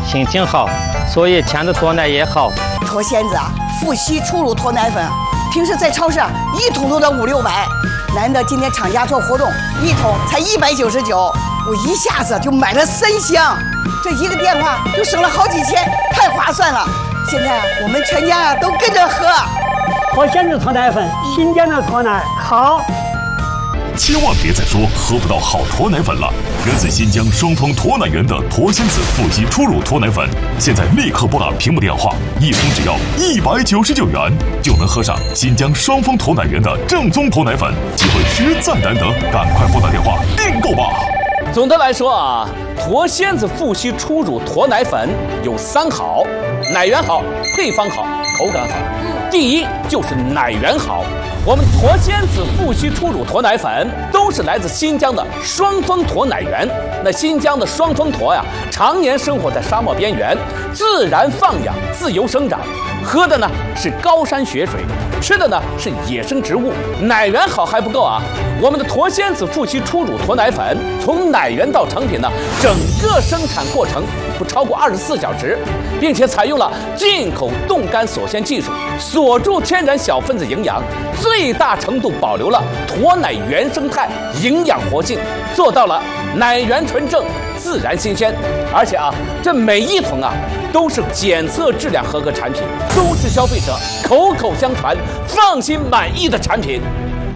心情好，所以甜的脱奶也好。 脱鲜子啊，富硒初乳脱奶粉，平时在超市一桶都得500、600，难得今天厂家做活动，一桶才199，我一下子就买了3箱，这一个电话就省了好几千，太划算了。现在我们全家都跟着喝。 脱鲜子脱奶粉，新疆的脱奶好。 千万别再说喝不到好脱奶粉了！源自新疆双峰脱奶源的脱鲜子富硒初乳脱奶粉，现在立刻拨打屏幕电话，一桶只要199元，就能喝上新疆双峰脱奶源的正宗脱奶粉，机会实在难得，赶快拨打电话订购吧！ 总的来说啊，脱鲜子富硒初乳脱奶粉有3好：奶源好，配方好，口感好。第一就是奶源好。我们脱鲜子富硒初乳脱奶粉都是来自新疆的双峰驼奶源。那新疆的双峰驼呀，常年生活在沙漠边缘，自然放养，自由生长，喝的呢是高山雪水，吃的呢是野生植物。奶源好还不够啊，我们的脱鲜子富硒初乳脱奶粉从奶源到成品呢，整个生产过程不超过24小时，并且采用了进口冻干锁鲜技术，锁住天然小分子营养，最大程度保留了驼奶原生态营养活性，做到了奶源纯正、自然新鲜。而且啊，这每一桶啊都是检测质量合格产品，都是消费者口口相传、放心满意的产品。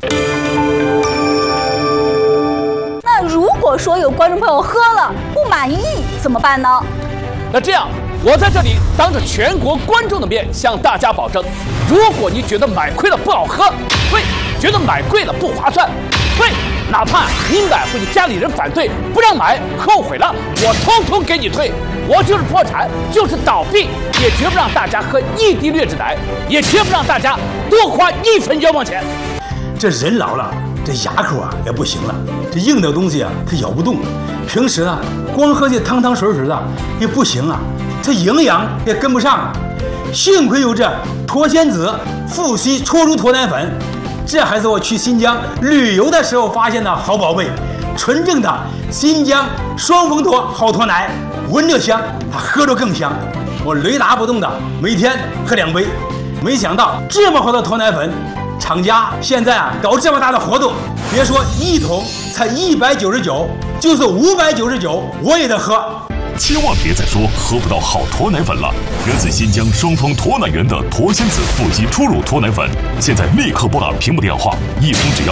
那如果说有观众朋友喝了不满意怎么办呢？ 那这样，我在这里当着全国观众的面向大家保证，如果你觉得买亏了不好喝，退；觉得买贵了不划算，退。哪怕你买回去家里人反对不让买，后悔了，我通通给你退。我就是破产，就是倒闭，也绝不让大家喝1滴劣质奶，也绝不让大家多花1分冤枉钱。 这人老了，这牙口啊也不行了，这硬的东西啊它咬不动，平时啊光喝这汤汤水水的也不行啊，这营养也跟不上啊。幸亏有这脱鲜子富硒初乳脱奶粉，这还是我去新疆旅游的时候发现的好宝贝，纯正的新疆双峰驼好脱奶，闻着香，它喝着更香。我雷打不动的每天喝2杯，没想到这么好的脱奶粉，厂家现在啊搞这么大的活动，别说1桶才199，就是599我也得喝。 千万别再说喝不到好脱奶粉了！源自新疆双峰驼奶源的脱鲜子富硒初乳脱奶粉，现在立刻拨打屏幕电话，一桶只要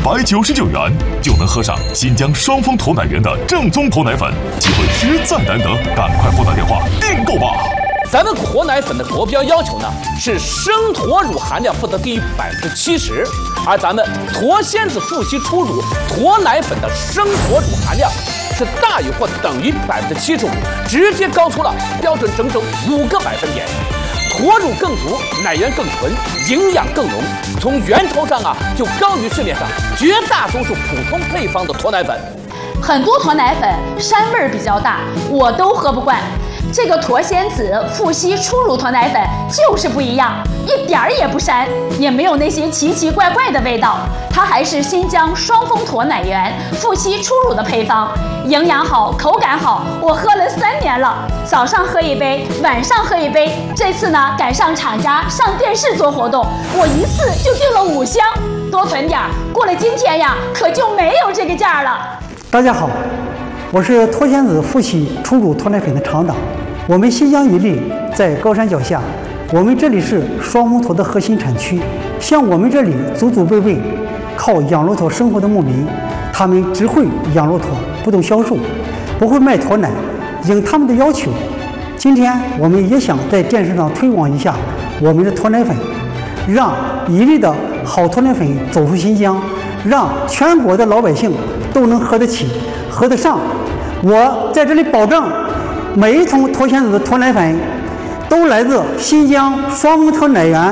199元，就能喝上新疆双峰驼奶源的正宗脱奶粉，机会实在难得，赶快拨打电话订购吧！ 咱们驼奶粉的国标要求呢是生驼乳含量不得低于70%，而咱们脱鲜子富硒初乳驼奶粉的生驼乳含量是大于或等于75%，直接高出了标准整整5个百分点。驼乳更足，奶源更纯，营养更浓，从源头上啊就高于市面上绝大多数普通配方的驼奶粉。 很多驼奶粉膻味比较大，我都喝不惯。这个脱鲜子富硒初乳脱奶粉就是不一样，一点儿也不膻，也没有那些奇奇怪怪的味道。它还是新疆双峰驼奶源富硒初乳的配方，营养好，口感好，我喝了3年了，早上喝1杯，晚上喝1杯。这次呢赶上厂家上电视做活动，我一次就订了5箱，多囤点儿，过了今天呀可就没有这个价了。 大家好，我是脱鲜子富硒初乳脱奶粉的厂长。我们新疆伊犁在高山脚下，我们这里是双峰驼的核心产区。像我们这里祖祖辈辈靠养骆驼生活的牧民，他们只会养骆驼，不懂销售，不会卖驼奶。应他们的要求，今天我们也想在电视上推广一下我们的驼奶粉，让伊犁的好驼奶粉走出新疆，让全国的老百姓都能喝得起、喝得上。我在这里保证，每一桶脱鲜子的脱奶粉都来自新疆双峰驼奶源。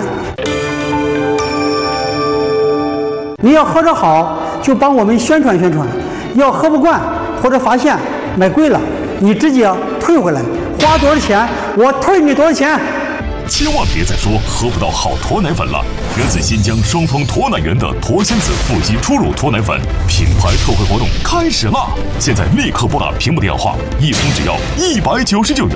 你要喝着好，就帮我们宣传宣传；要喝不惯或者发现买贵了，你直接退回来，花多少钱我退你多少钱。 千万别再说喝不到好驼奶粉了！源自新疆双峰驼奶源的脱鲜子富硒初乳脱奶粉品牌特惠活动开始啦！现在立刻拨打屏幕电话，一桶只要199元，